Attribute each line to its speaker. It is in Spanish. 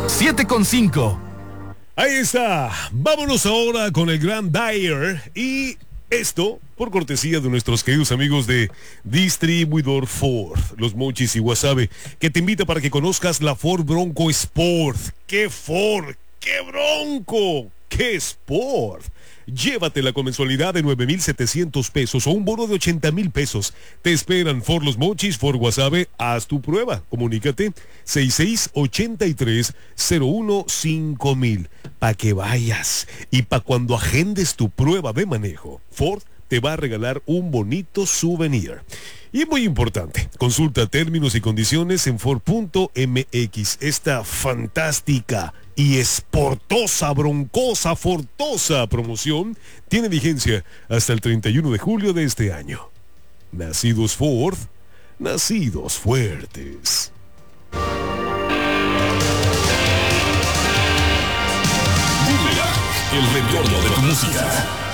Speaker 1: 7:5.
Speaker 2: Ahí está. Vámonos ahora con el Gran Dyer. Y esto por cortesía de nuestros queridos amigos de Distribuidor Ford, Los Mochis y Guasave, que te invita para que conozcas la Ford Bronco Sport. ¡Qué Ford! ¡Qué Bronco! ¡Qué Sport! Llévatela con mensualidad de 9,700 pesos o un bono de 80,000 pesos. Te esperan Ford Los Mochis, Ford Guasave. Haz tu prueba. Comunícate 6683-015000 para que vayas. Y para cuando agendes tu prueba de manejo, Ford te va a regalar un bonito souvenir. Y muy importante, consulta términos y condiciones en Ford.mx. Esta fantástica y esportosa, broncosa, fortosa promoción tiene vigencia hasta el 31 de julio de este año. Nacidos Ford, nacidos fuertes.
Speaker 3: El retorno de tu música.